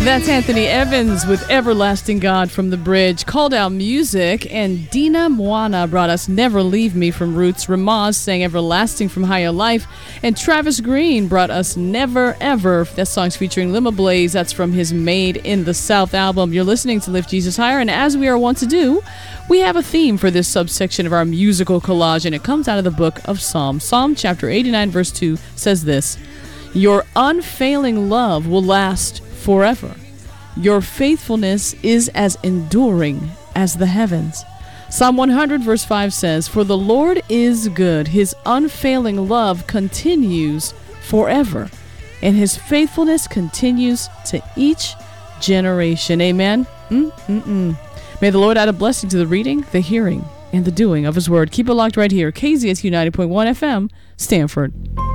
That's Anthony Evans with Everlasting God from The Bridge. Called Out Music, and Dina Moana brought us Never Leave Me from Roots. Ramaz sang Everlasting from Higher Life, and Travis Green brought us Never Ever. That song's featuring Lima Blaze. That's from his Made in the South album. You're listening to Lift Jesus Higher, and as we are wont to do, we have a theme for this subsection of our musical collage, and it comes out of the book of Psalms. Psalm chapter 89 verse 2 says this: Your unfailing love will last forever. Your faithfulness is as enduring as the heavens. Psalm 100 verse 5 says, For the Lord is good. His unfailing love continues forever, and his faithfulness continues to each generation. Amen. May the Lord add a blessing to the reading, the hearing, and the doing of his word. Keep it locked right here. KZSU 90.1 FM, Stanford.